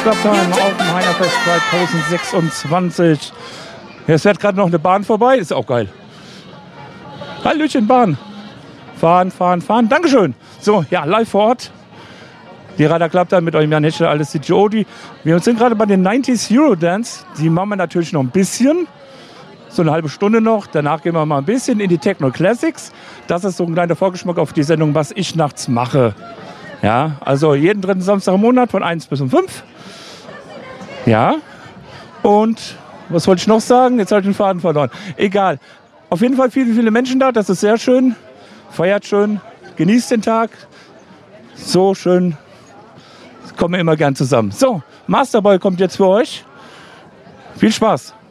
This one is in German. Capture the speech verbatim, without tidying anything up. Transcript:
Club Time auf dem Heinerfest zweitausendsechsundzwanzig. Jetzt fährt gerade noch eine Bahn vorbei, ist auch geil. Hallöchen, Bahn. Fahren, fahren, fahren. Dankeschön. So, ja, live vor Ort. Die Radar Club Time mit eurem Jan Heschel, alles D J Odi. Wir sind gerade bei den neunziger Eurodance. Die machen wir natürlich noch ein bisschen. So eine halbe Stunde noch. Danach gehen wir mal ein bisschen in die Techno Classics. Das ist so ein kleiner Vorgeschmack auf die Sendung, was ich nachts mache. Ja, also jeden dritten Samstag im Monat von eins bis um fünf. Ja. Und was wollte ich noch sagen? Jetzt habe ich den Faden verloren. Egal. Auf jeden Fall viele, viele Menschen da. Das ist sehr schön. Feiert schön. Genießt den Tag. So schön. Kommen wir immer gern zusammen. So, Masterboy kommt jetzt für euch. Viel Spaß.